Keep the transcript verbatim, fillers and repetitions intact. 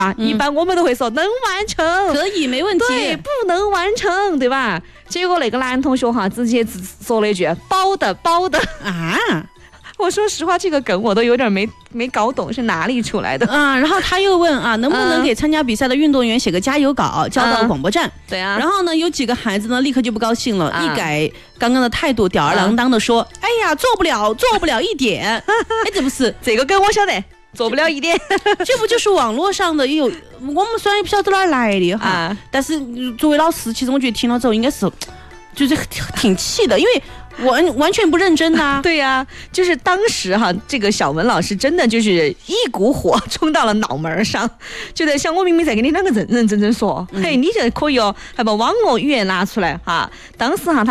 啊，一般我们都会说能完成， 可以没问题， 对，不能完成，对吧？结果那个男同学哈，直接只说了一句包的包的啊。 我说实话，这个梗我都有点没没搞懂是哪里出来的啊。然后他又问啊，能不能给参加比赛的运动员写个加油稿，交到广播站？ 嗯、对啊。 然后呢，有几个孩子呢，立刻就不高兴了，啊、一改刚刚的态度，吊儿郎当的说：“嗯、哎呀，做不了，做不了一点。”哎，这不是这个梗我晓得，做不了一点， 这不就是网络上的有？我们虽然也不晓得哪儿来的哈，啊、但是作为老师，其实我觉得听了之后应该是就是挺气的，因为。完完全不认真呐、啊！ 对呀、啊，就是当时哈，这个小文老师真的就是一股火冲到了脑门上，就在想我明明在跟你两个认认真真说，嗯、嘿，你这可以哦，还把网络语言拿出来哈。当时哈他。